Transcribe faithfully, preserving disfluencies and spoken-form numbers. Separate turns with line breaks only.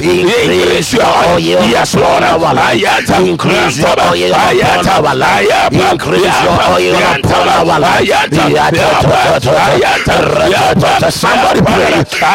Increase your oil. Yes, Lord. Increase your oil upon our life. Increase your oil upon our life. Somebody pray.